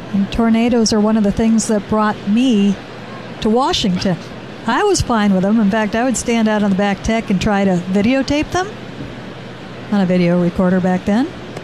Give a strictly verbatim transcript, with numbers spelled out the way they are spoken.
And tornadoes are one of the things that brought me to Washington. I was fine with them. In fact, I would stand out on the back deck and try to videotape them on a video recorder back then.